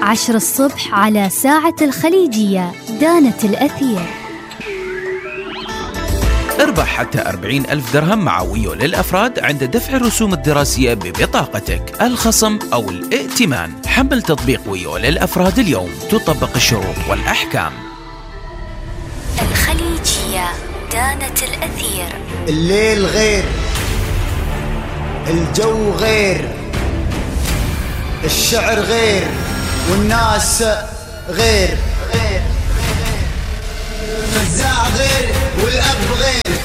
10 الصبح على ساعة الخليجية. دانت الأثير. اربح حتى 40,000 درهم مع ويو للأفراد عند دفع الرسوم الدراسية ببطاقتك. الخصم أو الائتمان. حمل تطبيق ويو للأفراد اليوم، تطبق الشروط والأحكام. الخليجية. دانت الأثير. الليل غير، الجو غير، الشعر غير، والناس غير، الفزاع غير، والأب غير.